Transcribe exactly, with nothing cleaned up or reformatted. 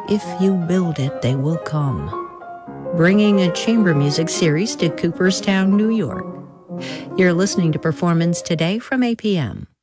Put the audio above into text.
If you build it, they will come. Bringing a chamber music series to Cooperstown, New York. You're listening to Performance Today from A P M.